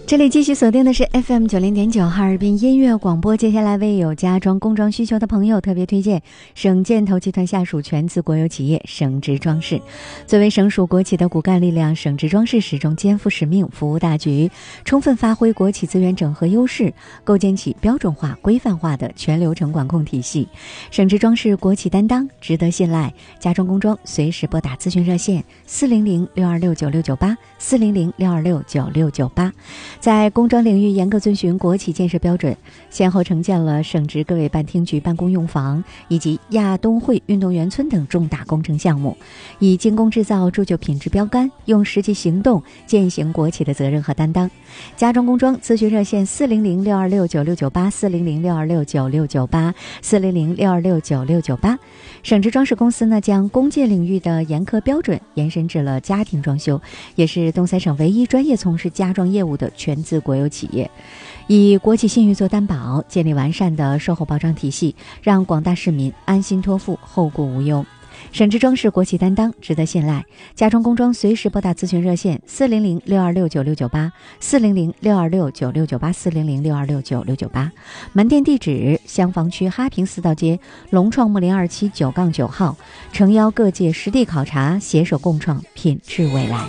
这里继续锁定的是 FM90.9 哈尔滨音乐广播。接下来为有家装工装需求的朋友特别推荐省建投集团下属全资国有企业省直装饰。作为省属国企的骨干力量，省直装饰始终肩负使命，服务大局，充分发挥国企资源整合优势，构建起标准化规范化的全流程管控体系。省直装饰国企担当，值得信赖，家装工装随时拨打咨询热线400-626-9698 400-626-9698。在工装领域严格遵循国企建设标准，先后承建了省直各委办厅局办公用房以及亚冬会运动员村等重大工程项目，以精工制造铸就品质标杆，用实际行动践行国企的责任和担当。家装工装咨询热线400-626-9698 400-626-9698 400-626-9698。省直装饰公司呢，将工建领域的严苛标准延伸至了家庭装修，也是东三省唯一专业从事家装业务的全资国有企业，以国企信誉做担保，建立完善的售后保障体系，让广大市民安心托付，后顾无忧。省直装饰国企担当，值得信赖，家装工装随时拨打咨询热线400-626-9698 400-626-9698 400-626-9698。门店地址：襄房区哈平四道街龙创木林2期9-9号，诚邀各界实地考察，携手共创品质未来。